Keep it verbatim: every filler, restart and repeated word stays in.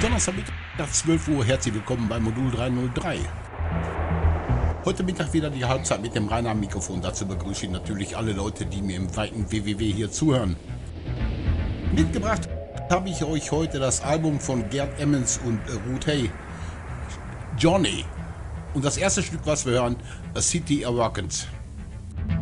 Donnerstagmittag, zwölf Uhr. Herzlich willkommen bei Modul dreihundertdrei. Heute Mittag wieder die Halbzeit mit dem Rainer am Mikrofon. Dazu begrüße ich natürlich alle Leute, die mir im weiten W W W hier zuhören. Mitgebracht habe ich euch heute das Album von Gerd Emmons und Ruth Hay, Johnny. Und das erste Stück, was wir hören, A City Awakens.